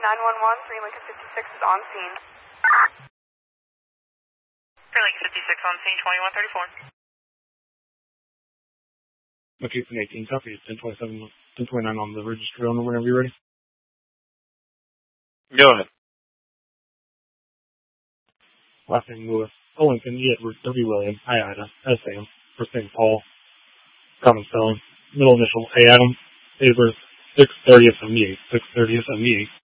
911, 3 Lincoln 56 is on scene. 3 Lincoln 56 on scene, 2134. Okay, it's an 18, copy. 1027, 1029 on the register owner whenever you're ready. Go ahead. Last name Lewis. O. Lincoln, E. Edward, W. William, I. Ida, S. Sam, first name Paul, common spelling, middle initial A. Adam, date of birth 6/30/78, 6/30/78.